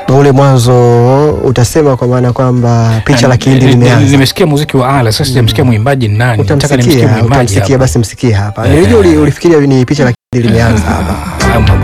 ule mwanzo utasema kwa maana kwamba picha la Kihindi limeanza. Nimesikia muziki wa ala, sasa sijamsikia mwimbaji ni nani. Nataka nimsikie mwimbaji. Utamsikia basi msikie hapa. Nilijua ulifikiria ni picha la Kihindi limeanza hapa.